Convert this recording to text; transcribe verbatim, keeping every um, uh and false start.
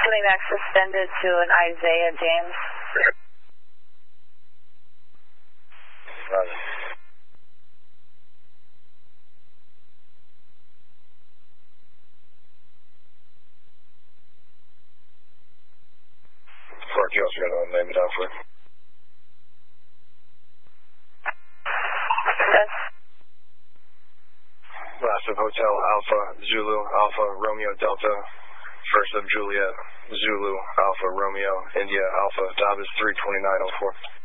incoming max suspended to an Isaiah James. Roger. Clark, you also got to name it out for it. Yes. Last of Hotel Alpha Zulu Alpha Romeo Delta. First of Juliet Zulu Alpha Romeo India Alpha. Dobbs three twenty-nine oh four.